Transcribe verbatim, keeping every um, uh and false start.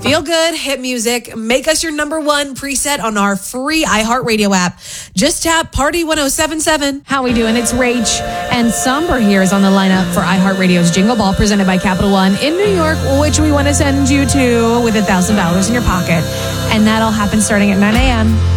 Feel good, hit music. Make us your number one preset on our free iHeartRadio app. Just tap Party one oh seven seven. How we doing? It's Rach. And Somber here is on the lineup for iHeartRadio's Jingle Ball presented by Capital One in New York, which we want to send you to with one thousand dollars in your pocket. And that'll happen starting at nine a.m.